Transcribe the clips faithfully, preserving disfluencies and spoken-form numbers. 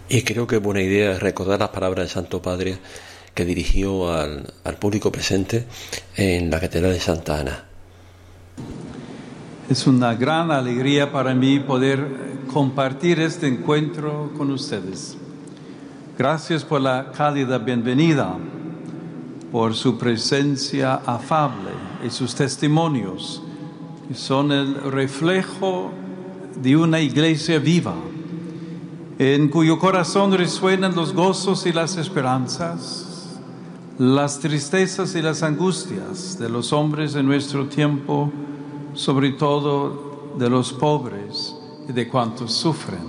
Y creo que es buena idea recordar las palabras del Santo Padre que dirigió al, al público presente en la Catedral de Santa Ana. Es una gran alegría para mí poder compartir este encuentro con ustedes. Gracias por la cálida bienvenida, por su presencia afable y sus testimonios, que son el reflejo de una iglesia viva, en cuyo corazón resuenan los gozos y las esperanzas, las tristezas y las angustias de los hombres de nuestro tiempo, sobre todo de los pobres y de cuantos sufren.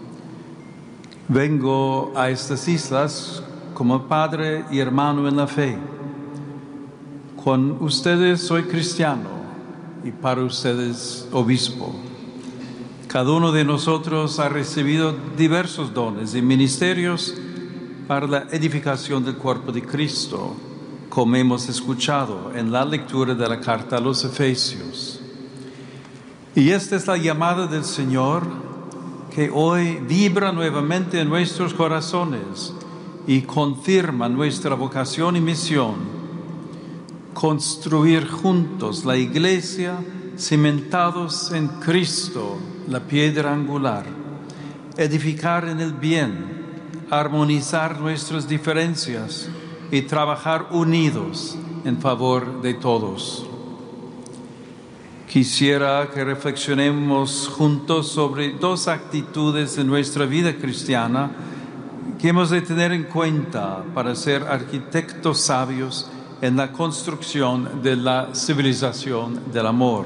Vengo a estas islas como padre y hermano en la fe. Con ustedes soy cristiano y para ustedes obispo. Cada uno de nosotros ha recibido diversos dones y ministerios para la edificación del cuerpo de Cristo, como hemos escuchado en la lectura de la carta a los Efesios. Y esta es la llamada del Señor que hoy vibra nuevamente en nuestros corazones y confirma nuestra vocación y misión: construir juntos la iglesia, cimentados en Cristo, la piedra angular, edificar en el bien, armonizar nuestras diferencias y trabajar unidos en favor de todos. Quisiera que reflexionemos juntos sobre dos actitudes de nuestra vida cristiana que hemos de tener en cuenta para ser arquitectos sabios en la construcción de la civilización del amor.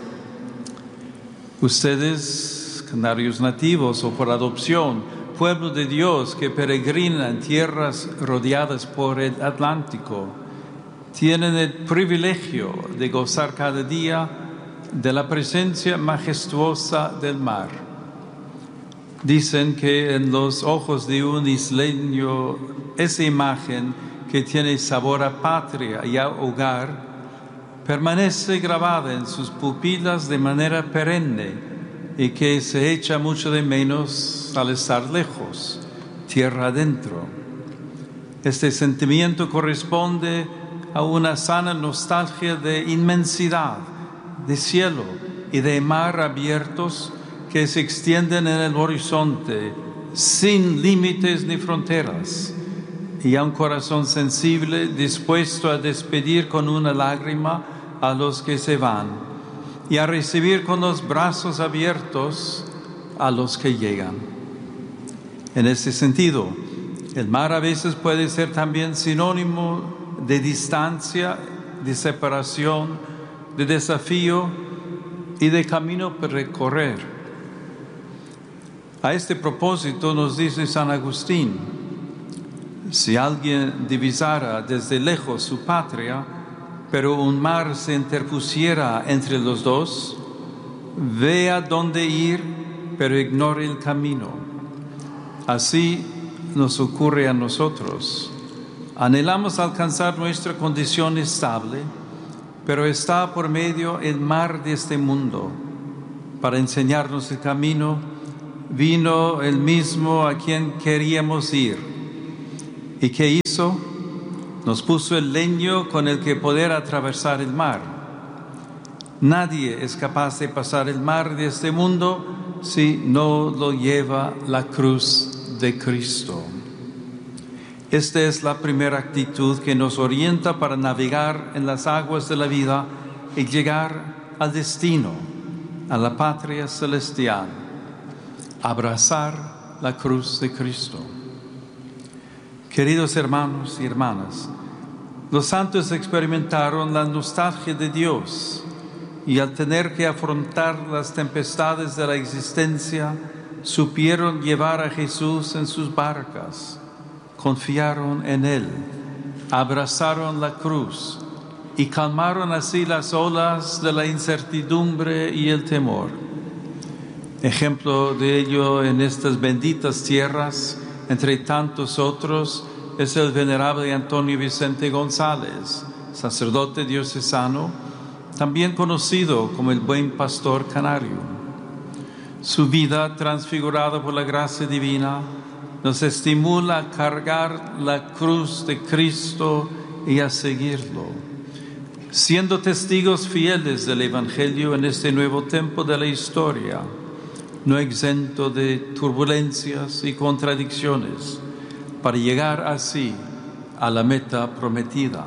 Ustedes, canarios nativos o por adopción, pueblo de Dios que peregrina en tierras rodeadas por el Atlántico, tienen el privilegio de gozar cada día de la presencia majestuosa del mar. Dicen que en los ojos de un isleño esa imagen que tiene sabor a patria y a hogar permanece grabada en sus pupilas de manera perenne y que se echa mucho de menos al estar lejos, tierra adentro. Este sentimiento corresponde a una sana nostalgia de inmensidad, de cielo y de mar abiertos que se extienden en el horizonte sin límites ni fronteras, y a un corazón sensible dispuesto a despedir con una lágrima a los que se van y a recibir con los brazos abiertos a los que llegan. En ese sentido, el mar a veces puede ser también sinónimo de distancia, de separación, de desafío y de camino por recorrer. A este propósito nos dice San Agustín: si alguien divisara desde lejos su patria, pero un mar se interpusiera entre los dos, vea dónde ir, pero ignore el camino. Así nos ocurre a nosotros. Anhelamos alcanzar nuestra condición estable, pero está por medio el mar de este mundo. Para enseñarnos el camino, vino el mismo a quien queríamos ir. ¿Y qué hizo? Nos puso el leño con el que poder atravesar el mar. Nadie es capaz de pasar el mar de este mundo si no lo lleva la cruz de Cristo. Esta es la primera actitud que nos orienta para navegar en las aguas de la vida y llegar al destino, a la patria celestial. Abrazar la cruz de Cristo. Queridos hermanos y hermanas, los santos experimentaron la nostalgia de Dios y al tener que afrontar las tempestades de la existencia, supieron llevar a Jesús en sus barcas, confiaron en Él, abrazaron la cruz y calmaron así las olas de la incertidumbre y el temor. Ejemplo de ello en estas benditas tierras, entre tantos otros, es el venerable Antonio Vicente González, sacerdote diocesano, también conocido como el buen pastor canario. Su vida, transfigurada por la gracia divina, nos estimula a cargar la cruz de Cristo y a seguirlo, siendo testigos fieles del Evangelio en este nuevo tiempo de la historia, no exento de turbulencias y contradicciones, para llegar así a la meta prometida.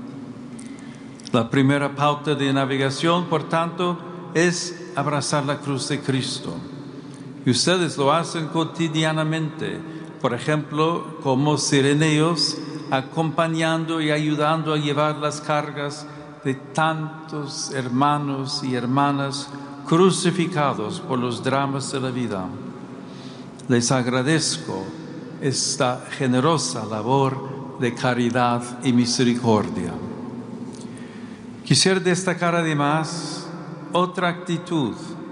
La primera pauta de navegación, por tanto, es abrazar la cruz de Cristo. Y ustedes lo hacen cotidianamente, por ejemplo, como sireneos, acompañando y ayudando a llevar las cargas de tantos hermanos y hermanas crucificados por los dramas de la vida. Les agradezco esta generosa labor de caridad y misericordia. Quisiera destacar además otra actitud: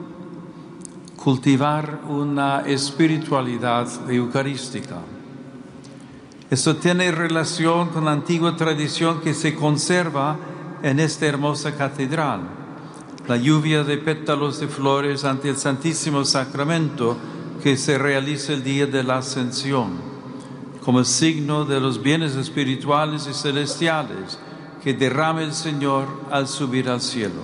cultivar una espiritualidad eucarística. Esto tiene relación con la antigua tradición que se conserva en esta hermosa catedral. La lluvia de pétalos de flores ante el Santísimo Sacramento que se realiza el día de la Ascensión, como signo de los bienes espirituales y celestiales que derrama el Señor al subir al cielo.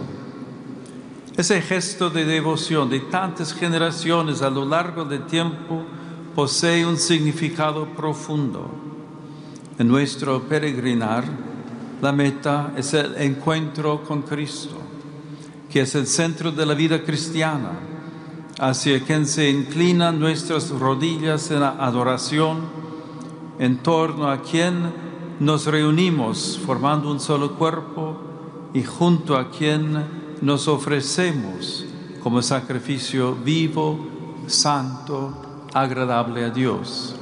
Ese gesto de devoción de tantas generaciones a lo largo del tiempo posee un significado profundo. En nuestro peregrinar, la meta es el encuentro con Cristo, que es el centro de la vida cristiana, hacia quien se inclinan nuestras rodillas en la adoración, en torno a quien nos reunimos formando un solo cuerpo y junto a quien nos ofrecemos como sacrificio vivo, santo, agradable a Dios.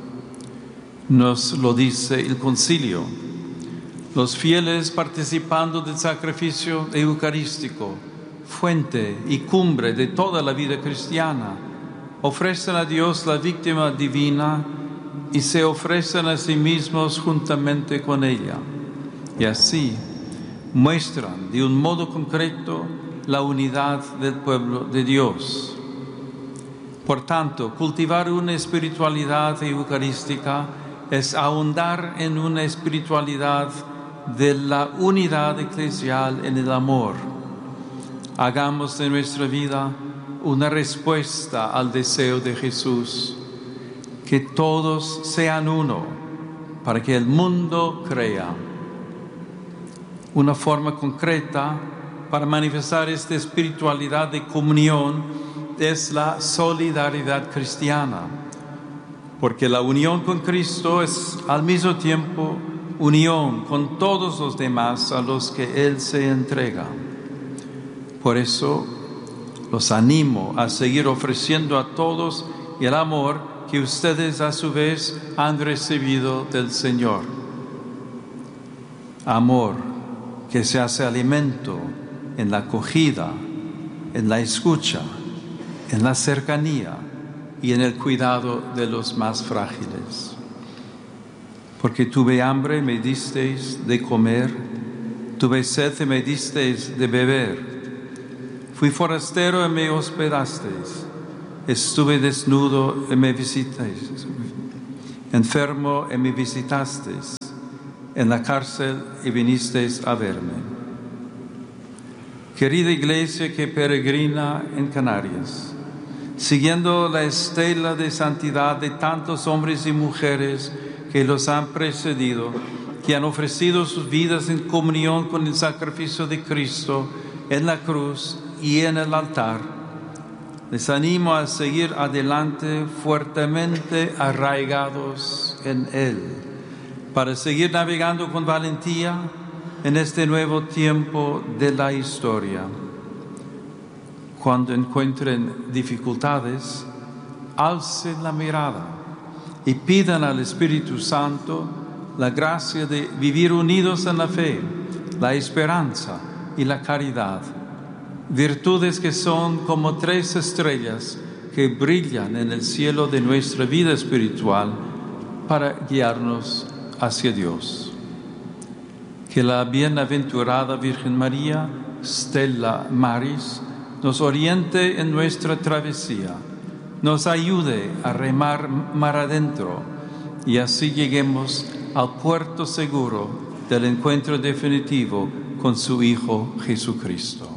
Nos lo dice el concilio. Los fieles participando del sacrificio eucarístico, fuente y cumbre de toda la vida cristiana, ofrecen a Dios la víctima divina y se ofrecen a sí mismos juntamente con ella. Y así muestran de un modo concreto la unidad del pueblo de Dios. Por tanto, cultivar una espiritualidad eucarística es ahondar en una espiritualidad de la unidad eclesial en el amor. Hagamos de nuestra vida una respuesta al deseo de Jesús, que todos sean uno, para que el mundo crea. Una forma concreta para manifestar esta espiritualidad de comunión es la solidaridad cristiana, porque la unión con Cristo es al mismo tiempo unión con todos los demás a los que Él se entrega. Por eso los animo a seguir ofreciendo a todos el amor que ustedes a su vez han recibido del Señor. Amor que se hace alimento en la acogida, en la escucha, en la cercanía y en el cuidado de los más frágiles. Porque tuve hambre y me disteis de comer, tuve sed y me disteis de beber, fui forastero y me hospedasteis, estuve desnudo y me visitáis, enfermo y me visitasteis, en la cárcel y vinisteis a verme. Querida iglesia que peregrina en Canarias, siguiendo la estela de santidad de tantos hombres y mujeres que los han precedido, que han ofrecido sus vidas en comunión con el sacrificio de Cristo en la cruz y en el altar, les animo a seguir adelante fuertemente arraigados en Él, para seguir navegando con valentía en este nuevo tiempo de la historia. Cuando encuentren dificultades, alcen la mirada y pidan al Espíritu Santo la gracia de vivir unidos en la fe, la esperanza y la caridad, virtudes que son como tres estrellas que brillan en el cielo de nuestra vida espiritual para guiarnos hacia Dios. Que la bienaventurada Virgen María, Stella Maris, nos oriente en nuestra travesía nos ayude a remar mar adentro y así lleguemos al puerto seguro del encuentro definitivo con su Hijo Jesucristo.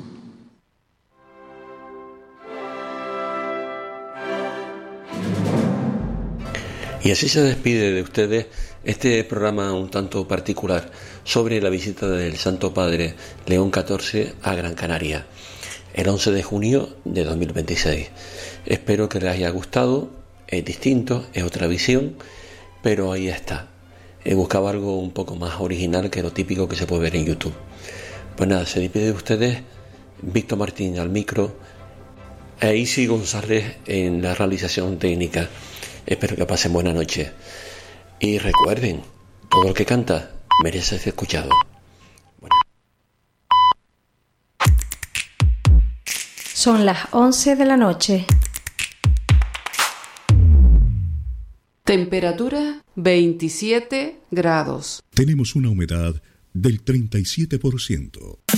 Y así se despide de ustedes este programa un tanto particular sobre la visita del Santo Padre León catorce a Gran Canaria el once de junio de dos mil veintiséis. Espero que les haya gustado. Es distinto, es otra visión, pero ahí está. He buscado algo un poco más original que lo típico que se puede ver en YouTube. Pues nada, se despide de ustedes Víctor Martín al micro e Isi González en la realización técnica. Espero que pasen buena noche. Y recuerden, todo el que canta merece ser escuchado. Bueno. Son las once de la noche. Temperatura veintisiete grados. Tenemos una humedad del treinta y siete por ciento.